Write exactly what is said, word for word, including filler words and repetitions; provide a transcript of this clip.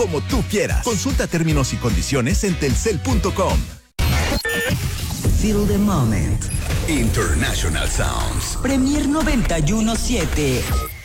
como tú quieras. Consulta términos y condiciones en telcel punto com. Feel the moment. International Sounds. Premier noventa y uno punto siete.